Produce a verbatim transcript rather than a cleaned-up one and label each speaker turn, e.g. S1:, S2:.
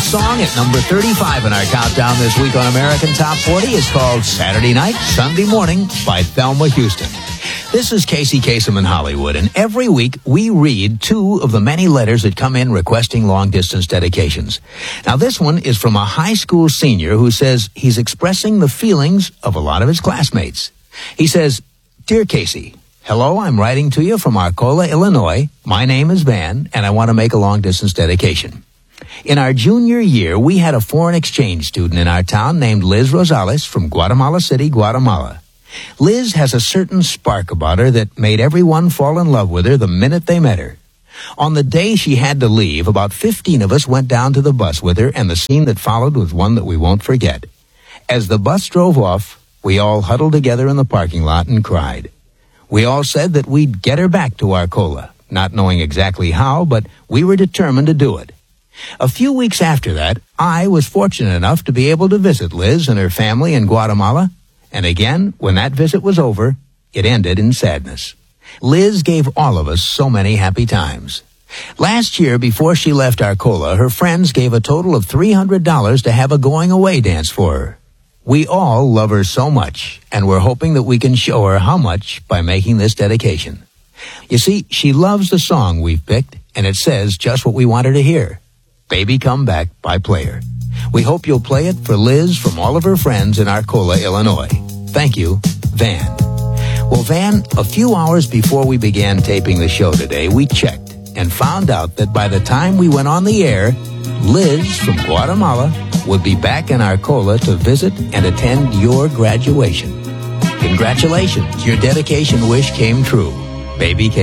S1: song at number thirty-five in our countdown this week on American Top forty is called Saturday Night, Sunday Morning by Thelma Houston. This is Casey Kasem in Hollywood, and every week we read two of the many letters that come in requesting long-distance dedications. Now, this one is from a high school senior who says he's expressing the feelings of a lot of his classmates. He says, "Dear Casey, hello, I'm writing to you from Arcola, Illinois. My name is Van, and I want to make a long-distance dedication. In our junior year, we had a foreign exchange student in our town named Liz Rosales from Guatemala City, Guatemala. Liz has a certain spark about her that made everyone fall in love with her the minute they met her. On the day she had to leave, about fifteen of us went down to the bus with her, and the scene that followed was one that we won't forget. As the bus drove off, we all huddled together in the parking lot and cried. We all said that we'd get her back to Arcola, not knowing exactly how, but we were determined to do it. A few weeks after that, I was fortunate enough to be able to visit Liz and her family in Guatemala, and again, when that visit was over, it ended in sadness. Liz gave all of us so many happy times. Last year, before she left Arcola, her friends gave a total of three hundred dollars to have a going-away dance for her. We all love her so much, and we're hoping that we can show her how much by making this dedication. You see, she loves the song we've picked, and it says just what we want her to hear. Baby Come Back by Player. We hope you'll play it for Liz from all of her friends in Arcola, Illinois. Thank you, Van." Well, Van, a few hours before we began taping the show today, we checked and found out that by the time we went on the air, Liz from Guatemala would be back in Arcola to visit and attend your graduation. Congratulations, your dedication wish came true. Baby